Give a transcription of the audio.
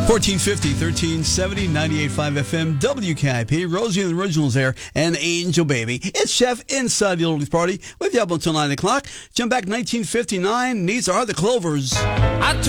1450, 1370, 98.5 FM, WKIP, Rosie and the Originals there, and Angel Baby. It's Chef inside the Oldies Party with you up until 9 o'clock. Jump back 1959. These are the Clovers.